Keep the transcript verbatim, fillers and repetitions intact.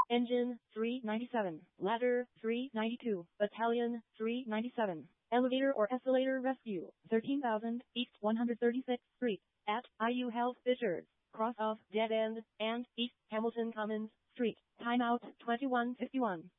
Engine, three ninety-seven. Ladder, three ninety-two. Battalion, three ninety-seven. Elevator or escalator rescue, thirteen thousand, East one hundred thirty-sixth Street, at I U Health Fishers, cross of Dead End, and East Hamilton Commons Street. Timeout twenty-one fifty-one.